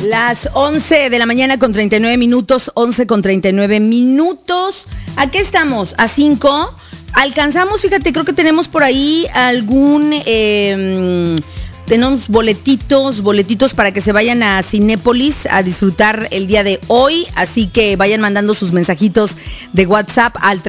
Las 11 de la mañana con 39 minutos, 11 con 39 minutos. Aquí estamos, a 5. Alcanzamos, fíjate, creo que tenemos por ahí tenemos boletitos para que se vayan a Cinépolis a disfrutar el día de hoy, así que vayan mandando sus mensajitos de WhatsApp al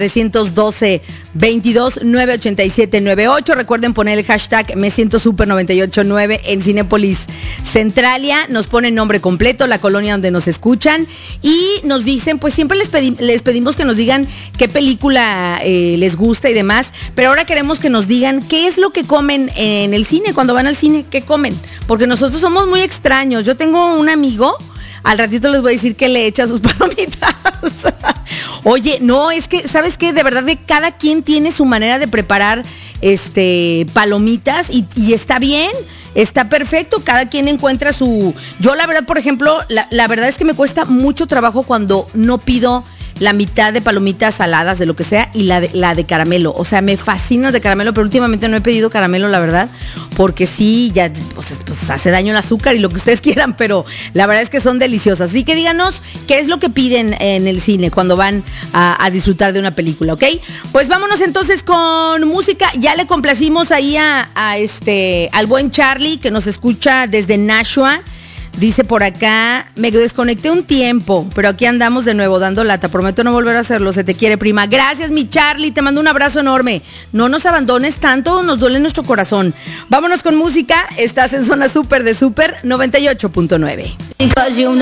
312-22-987-98. Recuerden poner el hashtag Me Siento Super 989 en Cinépolis Centralia, nos ponen nombre completo, la colonia donde nos escuchan y nos dicen, pues siempre les pedimos que nos digan qué película les gusta y demás, pero ahora queremos que nos digan qué es lo que comen en el cine, cuando van al cine, qué comen, porque nosotros somos muy extraños. Yo tengo un amigo, al ratito les voy a decir que le echa sus palomitas. Oye, no, es que, ¿sabes qué? De verdad que cada quien tiene su manera de preparar palomitas y está bien. Está perfecto, cada quien encuentra su... Yo la verdad, por ejemplo, la verdad es que me cuesta mucho trabajo cuando no pido la mitad de palomitas saladas, de lo que sea, y la de caramelo. O sea, me fascina de caramelo, pero últimamente no he pedido caramelo, la verdad, porque sí, ya pues hace daño el azúcar y lo que ustedes quieran, pero la verdad es que son deliciosas. Así que díganos qué es lo que piden en el cine cuando van a disfrutar de una película, ¿ok? Pues vámonos entonces con música. Ya le complacimos ahí al buen Charlie, que nos escucha desde Nashua. Dice por acá, me desconecté un tiempo, pero aquí andamos de nuevo dando lata. Prometo no volver a hacerlo, se te quiere, prima. Gracias, mi Charlie, te mando un abrazo enorme. No nos abandones tanto, nos duele nuestro corazón. Vámonos con música, estás en Zona Super de Super 98.9.